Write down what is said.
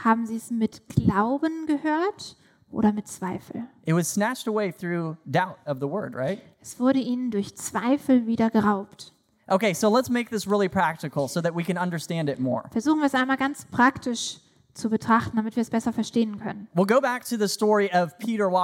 Haben sie es mit Glauben gehört oder mit Zweifel? It was snatched away through doubt of the word, right? Es wurde ihnen durch Zweifel wieder geraubt. Okay, so let's make this really practical so that we can understand it more. Versuchen wir es einmal ganz praktisch zu betrachten, damit wir es besser verstehen können. We'll go back to the story of Peter